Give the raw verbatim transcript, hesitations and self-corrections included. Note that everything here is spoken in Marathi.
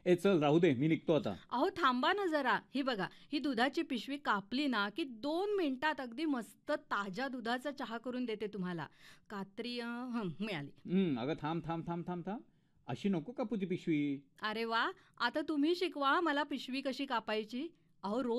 ए चल राहू दे, मी निघतो आता. अहो थांबा ना जरा. ही बघा, ही दुधाची पिशवी कापली ना की दोन मिनिटात अगदी मस्त ताज्या दुधाचा चहा करून देते तुम्हाला. कात्री अं, हं, मिळाली. हं, अगं थांब थांब थांब थांब थांब. अशी नको कापू ती पिशवी. अरे वा, आता तुम्ही शिकवा मला पिशवी कशी कापायची. अहो रोज